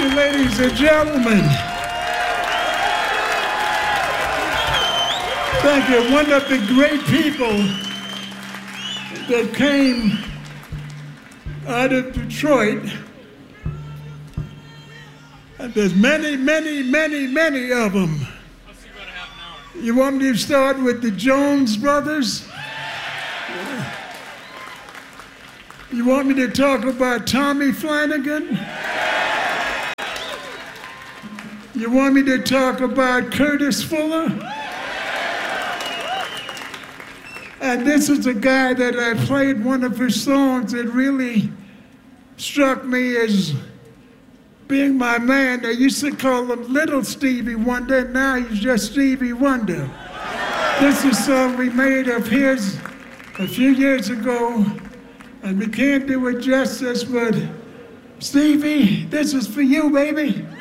you, ladies and gentlemen. Thank you. One of the great people that came out of Detroit, and there's many, many, many, many of them. You want me to start with the Jones brothers? You want me to talk about Tommy Flanagan? You want me to talk about Curtis Fuller? And this is a guy that I played one of his songs that really struck me as being my man. They used to call him Little Stevie Wonder, now he's just Stevie Wonder. This is a song we made of his a few years ago, and we can't do it justice, but Stevie, this is for you, baby.